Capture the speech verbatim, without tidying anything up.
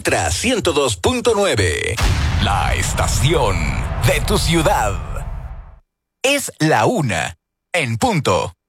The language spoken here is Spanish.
Petra ciento dos punto nueve. La estación de tu ciudad. Es la una en punto.